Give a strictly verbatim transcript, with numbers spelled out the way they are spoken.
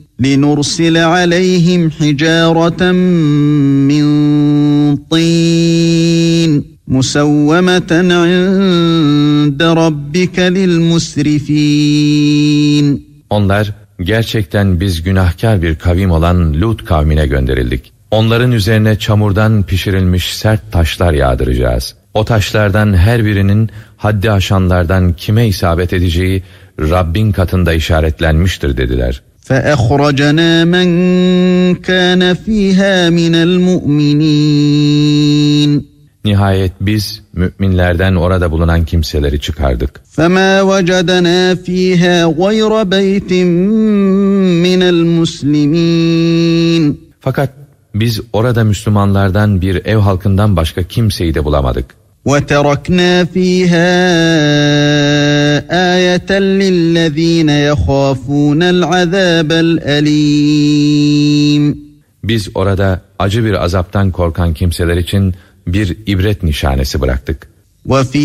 لِنُرْسِلَ عَلَيْهِمْ حِجَارَةً مِّن طِينٍ مُسَوَّمَةً عِندَ رَبِّكَ لِلْمُسْرِفِينَ. Onlar gerçekten biz günahkar bir kavim olan Lut kavmine gönderildik. Onların üzerine çamurdan pişirilmiş sert taşlar yağdıracağız. O taşlardan her birinin haddi aşanlardan kime isabet edeceği Rabbin katında işaretlenmiştir dediler. فَأَخْرَجَنَا مَنْ كَانَ فِيهَا مِنَ الْمُؤْمِنِينَ. Nihayet biz müminlerden orada bulunan kimseleri çıkardık. فَمَا وَجَدَنَا فِيهَا غَيْرَ بَيْتٍ مِنَ الْمُسْلِمِينَ. Fakat biz orada Müslümanlardan bir ev halkından başka kimseyi de bulamadık. وَتَرَكْنَا فِيهَا آيَةً لِلَّذ۪ينَ يَخَافُونَ الْعَذَابَ الْأَلِيمِ. Biz orada acı bir azaptan korkan kimseler için bir ibret nişanesi bıraktık. وَفِي